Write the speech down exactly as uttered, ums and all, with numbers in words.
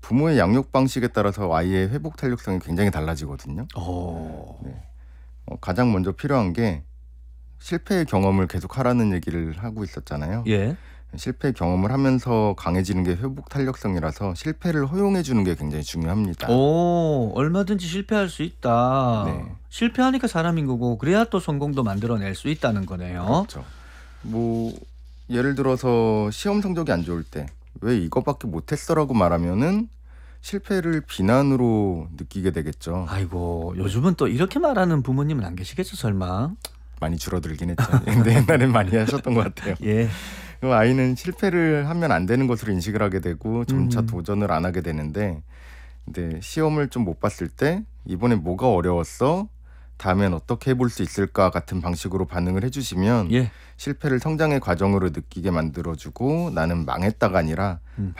부모의 양육 방식에 따라서 아이의 회복 탄력성이 굉장히 달라지거든요. 어. 네. 어, 가장 먼저 필요한 게 실패의 경험을 계속 하라는 얘기를 하고 있었잖아요. 예. 실패 경험을 하면서 강해지는 게 회복 탄력성이라서 실패를 허용해 주는 게 굉장히 중요합니다. 오, 얼마든지 실패할 수 있다. 네. 실패하니까 사람인 거고 그래야 또 성공도 만들어낼 수 있다는 거네요. 그렇죠. 뭐 예를 들어서 시험 성적이 안 좋을 때 왜 이거밖에 못했어라고 말하면은 실패를 비난으로 느끼게 되겠죠. 아이고, 요즘은 또 이렇게 말하는 부모님은 안 계시겠죠, 설마? 많이 줄어들긴 했죠. 근데 옛날엔 많이 하셨던 것 같아요. 예. 그럼 아이는 실패를 하면 안 되는 것으로 인식을 하게 되고 점차 음. 도전을 안 하게 되는데, 근데 시험을 좀 못 봤을 때 이번엔 뭐가 어려웠어? 다음엔 어떻게 해볼 수 있을까? 같은 방식으로 반응을 해주시면 예. 실패를 성장의 과정으로 느끼게 만들어주고 나는 망했다가 아니라 음.